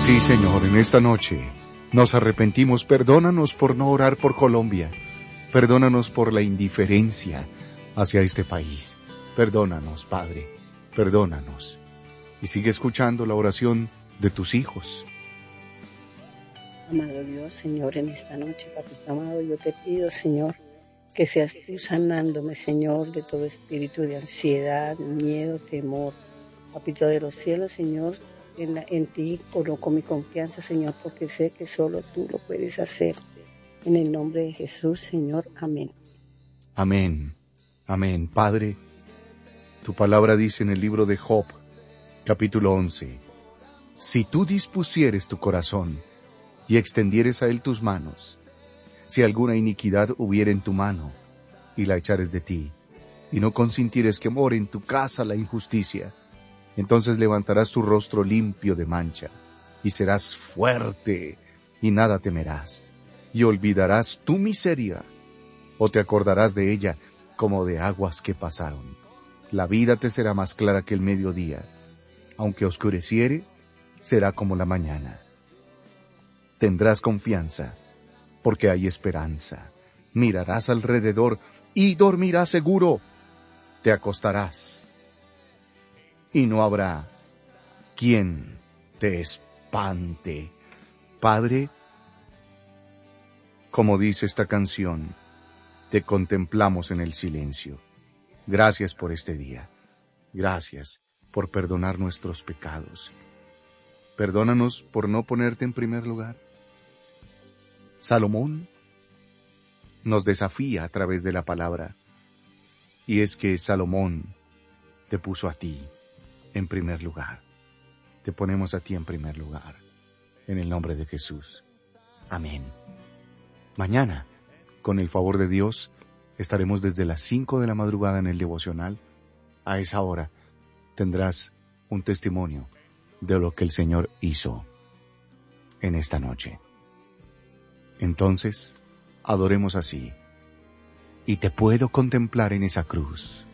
Sí, Señor, en esta noche nos arrepentimos. Perdónanos por no orar por Colombia. Perdónanos por la indiferencia hacia este país. Perdónanos, Padre. Perdónanos. Y sigue escuchando la oración de tus hijos. Amado Dios, Señor, en esta noche, Papito amado, yo te pido, Señor, que seas tú sanándome, Señor, de todo espíritu de ansiedad, miedo, temor. Papito de los cielos, Señor, en ti coloco mi confianza, Señor, porque sé que solo tú lo puedes hacer. En el nombre de Jesús, Señor. Amén. Amén. Amén. Padre, tu palabra dice en el libro de Job, capítulo 11, si tú dispusieres tu corazón y extendieres a él tus manos, si alguna iniquidad hubiere en tu mano, y la echares de ti, y no consintieres que more en tu casa la injusticia, entonces levantarás tu rostro limpio de mancha, y serás fuerte, y nada temerás, y olvidarás tu miseria, o te acordarás de ella como de aguas que pasaron. La vida te será más clara que el mediodía, aunque oscureciere, será como la mañana. Tendrás confianza, porque hay esperanza. Mirarás alrededor y dormirás seguro. Te acostarás y no habrá quien te espante. Padre, como dice esta canción, te contemplamos en el silencio. Gracias por este día. Gracias por perdonar nuestros pecados. Perdónanos por no ponerte en primer lugar. Salomón nos desafía a través de la palabra, y es que Salomón te puso a ti en primer lugar. Te ponemos a ti en primer lugar, en el nombre de Jesús. Amén. Mañana, con el favor de Dios, estaremos desde las 5 de la madrugada en el devocional. A esa hora tendrás un testimonio de lo que el Señor hizo en esta noche. Entonces, adoremos así. Y te puedo contemplar en esa cruz.